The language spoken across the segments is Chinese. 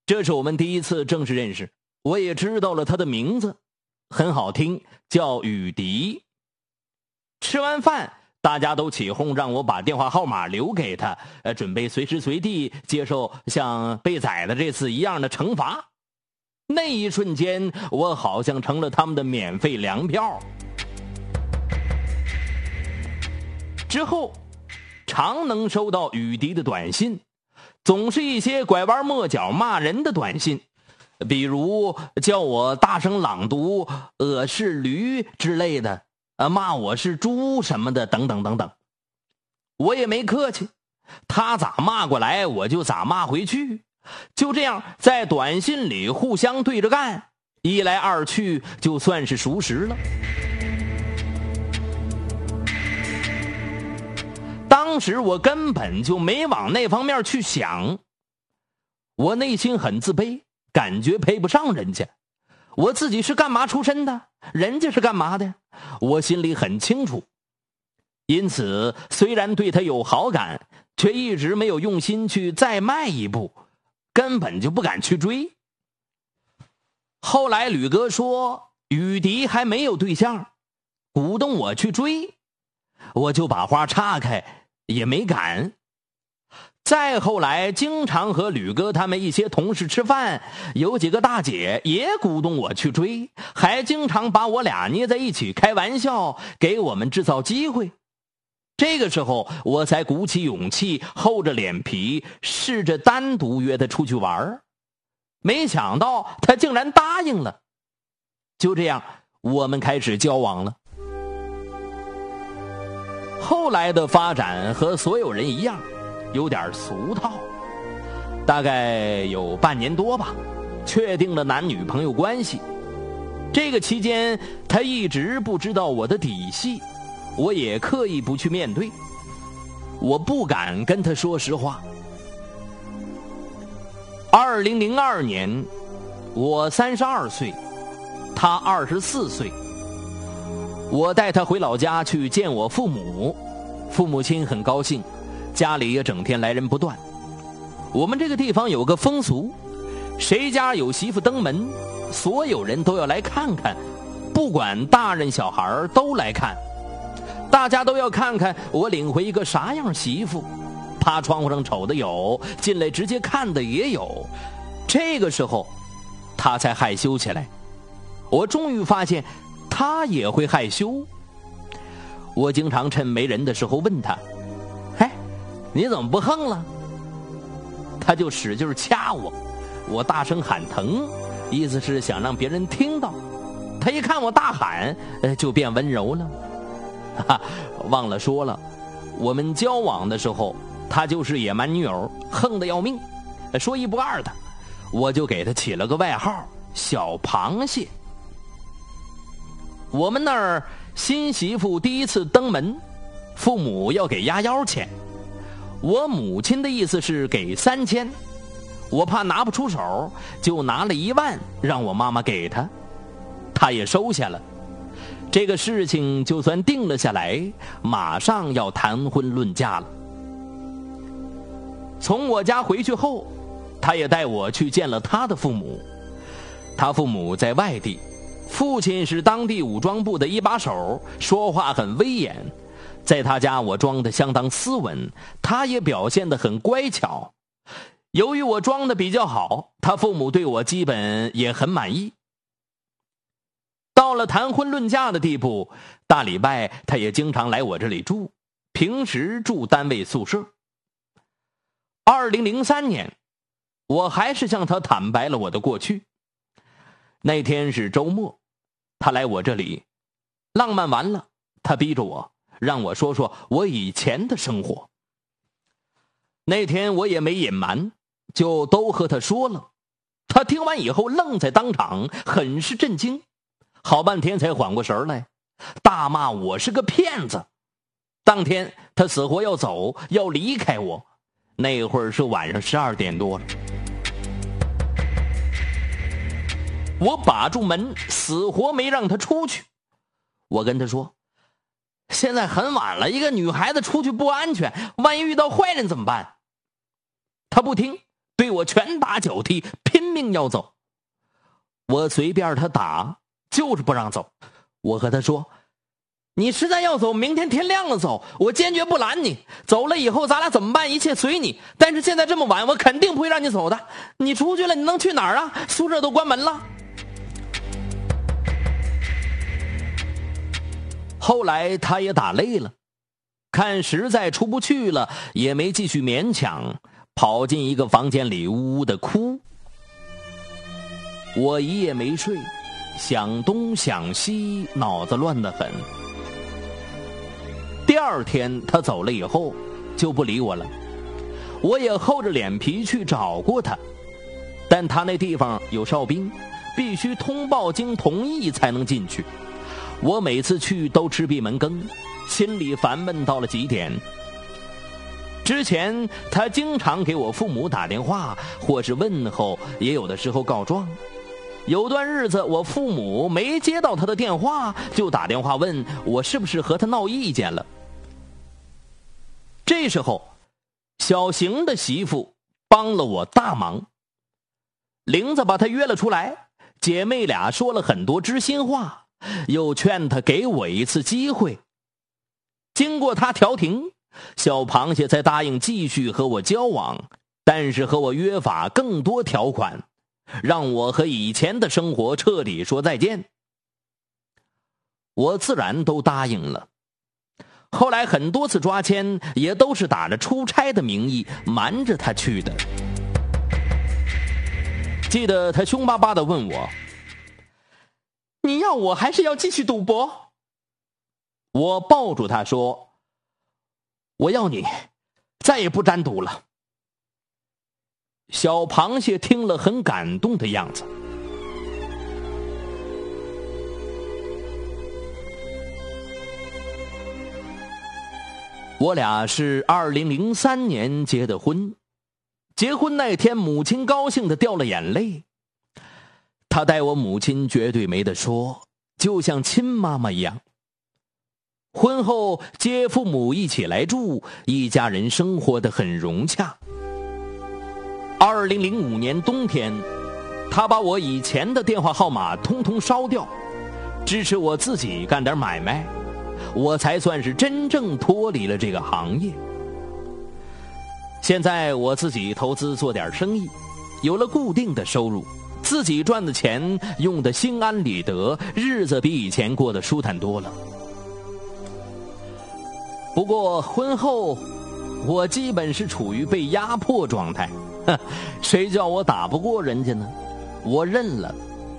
这是我们第一次正式认识，我也知道了他的名字，很好听，叫雨迪。吃完饭，大家都起哄让我把电话号码留给他，准备随时随地接受像被宰的这次一样的惩罚。那一瞬间，我好像成了他们的免费粮票。之后，常能收到雨迪的短信，总是一些拐弯抹角骂人的短信，比如叫我大声朗读“是驴”之类的，骂我是猪什么的，等等等等。我也没客气，他咋骂过来我就咋骂回去，就这样在短信里互相对着干，一来二去就算是熟识了。当时我根本就没往那方面去想，我内心很自卑，感觉配不上人家。我自己是干嘛出身的，人家是干嘛的，我心里很清楚。因此虽然对他有好感，却一直没有用心去再迈一步，根本就不敢去追。后来吕哥说雨迪还没有对象，鼓动我去追，我就把话岔开，也没敢。再后来经常和吕哥他们一些同事吃饭，有几个大姐也鼓动我去追，还经常把我俩捏在一起开玩笑，给我们制造机会。这个时候我才鼓起勇气，厚着脸皮试着单独约他出去玩，没想到他竟然答应了。就这样我们开始交往了。后来的发展和所有人一样，有点俗套，大概有半年多吧，确定了男女朋友关系。这个期间他一直不知道我的底细，我也刻意不去面对，我不敢跟他说实话。2002年我32岁，他24岁，我带他回老家去见我父母，父母亲很高兴，家里也整天来人不断。我们这个地方有个风俗，谁家有媳妇登门，所有人都要来看看，不管大人小孩都来看，大家都要看看我领回一个啥样媳妇。趴窗户上瞅的有，进来直接看的也有。这个时候他才害羞起来，我终于发现他也会害羞。我经常趁没人的时候问他，你怎么不哼了？他就使劲掐我，我大声喊疼，意思是想让别人听到。他一看我大喊，就变温柔了。忘了说了，我们交往的时候他就是野蛮女友，横得要命，说一不二的，我就给他起了个外号小螃蟹。我们那儿新媳妇第一次登门，父母要给压腰钱，我母亲的意思是给3000，我怕拿不出手，就拿了1万让我妈妈给他，他也收下了。这个事情就算定了下来，马上要谈婚论嫁了。从我家回去后，他也带我去见了他的父母。他父母在外地，父亲是当地武装部的一把手，说话很威严。在他家我装得相当斯文，他也表现得很乖巧。由于我装得比较好，他父母对我基本也很满意。到了谈婚论嫁的地步，大礼拜他也经常来我这里住，平时住单位宿舍。2003年，我还是向他坦白了我的过去。那天是周末，他来我这里，浪漫完了，他逼着我，让我说说我以前的生活。那天我也没隐瞒，就都和他说了。他听完以后愣在当场，很是震惊，好半天才缓过神来，大骂我是个骗子。当天他死活要走，要离开我。那会儿是晚上12点多了，我把住门，死活没让他出去。我跟他说，现在很晚了，一个女孩子出去不安全，万一遇到坏人怎么办？他不听，对我拳打脚踢，拼命要走。我随便他打，就是不让走。我和他说，你实在要走，明天天亮了走，我坚决不拦你。走了以后咱俩怎么办，一切随你。但是现在这么晚，我肯定不会让你走的。你出去了，你能去哪儿啊？宿舍都关门了。后来他也打累了，看实在出不去了，也没继续勉强，跑进一个房间里呜呜的哭。我一夜没睡，想东想西，脑子乱得很。第二天他走了以后就不理我了，我也厚着脸皮去找过他，但他那地方有哨兵，必须通报经同意才能进去。我每次去都吃闭门羹，心里烦闷到了极点。之前他经常给我父母打电话，或是问候，也有的时候告状。有段日子我父母没接到他的电话，就打电话问我是不是和他闹意见了。这时候小邢的媳妇帮了我大忙，玲子把他约了出来，姐妹俩说了很多知心话，又劝他给我一次机会。经过他调停，小螃蟹才答应继续和我交往，但是和我约法更多条款，让我和以前的生活彻底说再见。我自然都答应了。后来很多次抓奸也都是打着出差的名义瞒着他去的。记得他凶巴巴地问我，你要我还是要继续赌博？我抱住他说，我要你再也不沾赌了。小螃蟹听了很感动的样子。我俩是2003年结的婚，结婚那天母亲高兴地掉了眼泪。她待我母亲绝对没得说，就像亲妈妈一样。婚后接父母一起来住，一家人生活得很融洽。2005年冬天，她把我以前的电话号码通通烧掉，支持我自己干点买卖，我才算是真正脱离了这个行业。现在我自己投资做点生意，有了固定的收入，自己赚的钱用得心安理得，日子比以前过得舒坦多了。不过婚后我基本是处于被压迫状态，谁叫我打不过人家呢？我认了。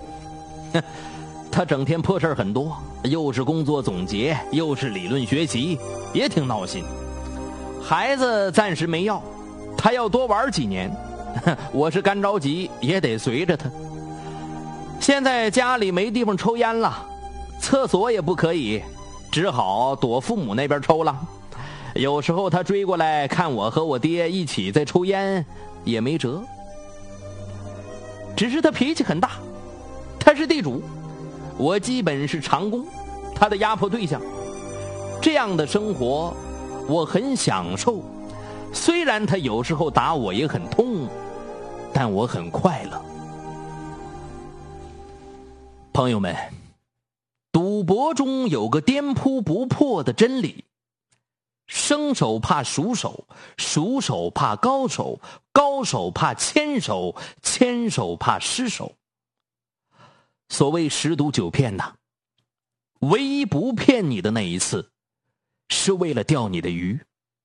他整天破事很多，又是工作总结，又是理论学习，也挺闹心。孩子暂时没要，他要多玩几年，我是干着急也得随着他。现在家里没地方抽烟了，厕所也不可以，只好躲父母那边抽了。有时候他追过来看我和我爹一起在抽烟，也没辙。只是他脾气很大，他是地主，我基本是长工，他的压迫对象。这样的生活我很享受，虽然他有时候打我也很痛，但我很快乐。朋友们，赌博中有个颠扑不破的真理，生手怕熟手，熟手怕高手，高手怕牵手，牵手怕失手。所谓十赌九骗呐，唯一不骗你的那一次，是为了钓你的鱼。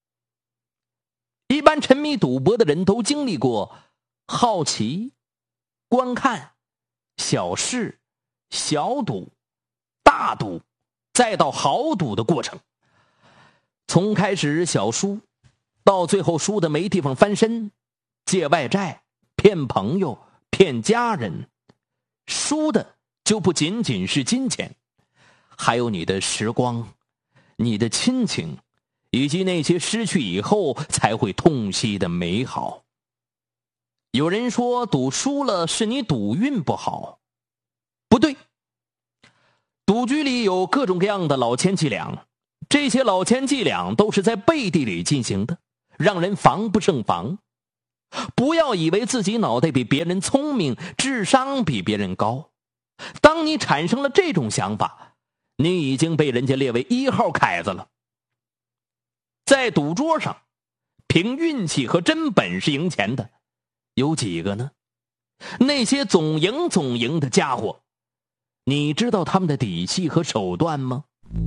一般沉迷赌博的人都经历过好奇、观看、小试、小赌、大赌，再到豪赌的过程。从开始小输，到最后输得没地方翻身，借外债，骗朋友，骗家人，输的就不仅仅是金钱，还有你的时光，你的亲情，以及那些失去以后才会痛惜的美好。有人说赌输了是你赌运不好，不对。赌局里有各种各样的老千伎俩，这些老千伎俩都是在背地里进行的，让人防不胜防。 不要以为自己脑袋比别人聪明，智商比别人高。当你产生了这种想法，你已经被人家列为1号凯子了。在赌桌上，凭运气和真本事赢钱的有几个呢？那些总赢的家伙，你知道他们的底细和手段吗？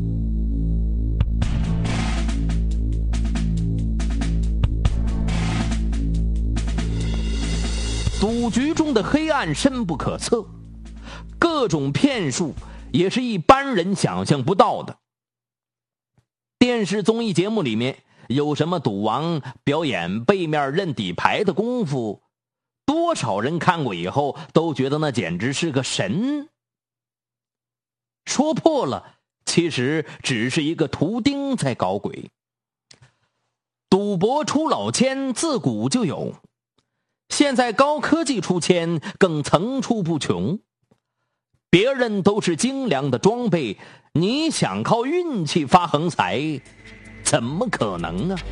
赌局中的黑暗深不可测，各种骗术也是一般人想象不到的。电视综艺节目里面有什么赌王表演背面认底牌的功夫，多少人看过以后都觉得那简直是个神。说破了，其实只是一个图钉在搞鬼。赌博出老千自古就有，现在高科技出千更层出不穷。别人都是精良的装备，你想靠运气发横财，怎么可能啊？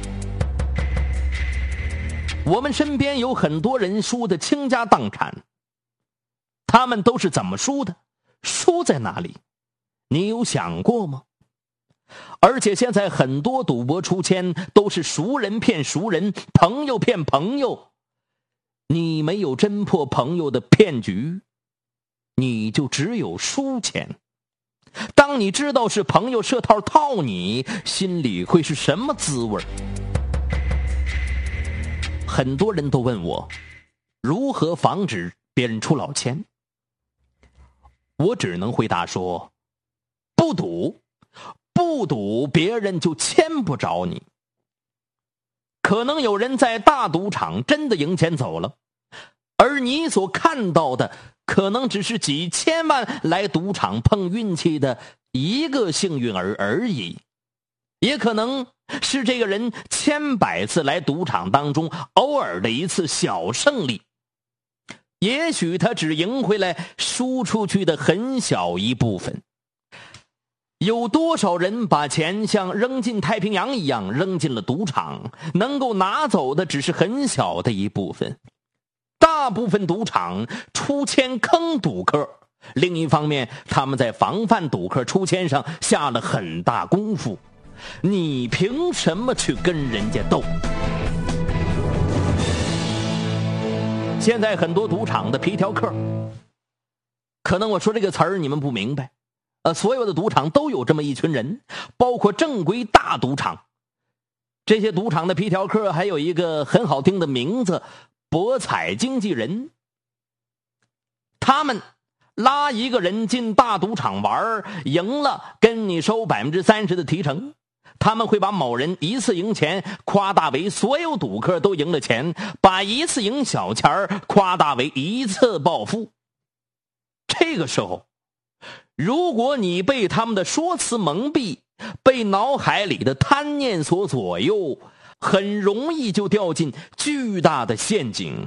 我们身边有很多人输得倾家荡产，他们都是怎么输的？输在哪里？你有想过吗？而且现在很多赌博出千都是熟人骗熟人，朋友骗朋友。你没有侦破朋友的骗局，你就只有输钱。当你知道是朋友设套套你，心里会是什么滋味？很多人都问我，如何防止别人出老千？我只能回答说，不赌，不赌别人就牵不着你。可能有人在大赌场真的赢钱走了，而你所看到的可能只是几千万来赌场碰运气的一个幸运儿而已，也可能是这个人千百次来赌场当中偶尔的一次小胜利，也许他只赢回来输出去的很小一部分。有多少人把钱像扔进太平洋一样扔进了赌场，能够拿走的只是很小的一部分。大部分赌场出千坑赌客，另一方面他们在防范赌客出千上下了很大功夫。你凭什么去跟人家斗？现在很多赌场的皮条客，可能我说这个词儿你们不明白，所有的赌场都有这么一群人，包括正规大赌场。这些赌场的皮条客还有一个很好听的名字，博彩经纪人。他们拉一个人进大赌场玩，赢了跟你收 30% 的提成。他们会把某人一次赢钱夸大为所有赌客都赢了钱，把一次赢小钱夸大为一次暴富。这个时候，如果你被他们的说辞蒙蔽，被脑海里的贪念所左右，很容易就掉进巨大的陷阱。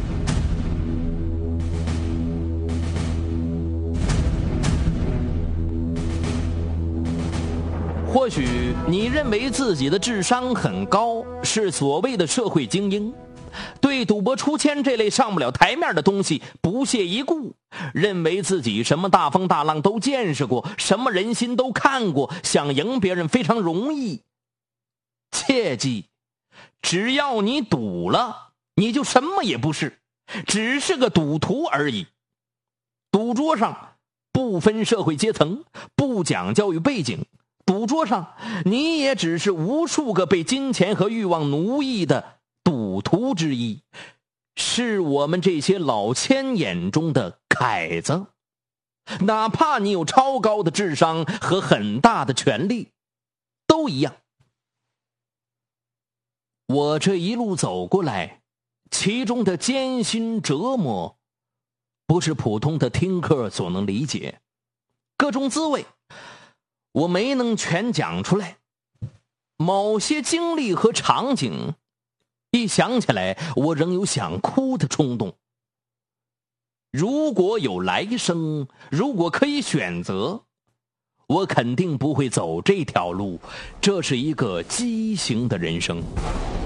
或许你认为自己的智商很高，是所谓的社会精英，对赌博出千这类上不了台面的东西不屑一顾，认为自己什么大风大浪都见识过，什么人心都看过，想赢别人非常容易。切记，只要你赌了，你就什么也不是，只是个赌徒而已。赌桌上不分社会阶层，不讲教育背景，赌桌上你也只是无数个被金钱和欲望奴役的赌徒之一，是我们这些老千眼中的凯子。哪怕你有超高的智商和很大的权力，都一样。我这一路走过来，其中的艰辛折磨，不是普通的听客所能理解。各种滋味我没能全讲出来，某些经历和场景一想起来，我仍有想哭的冲动。如果有来生，如果可以选择，我肯定不会走这条路，这是一个畸形的人生。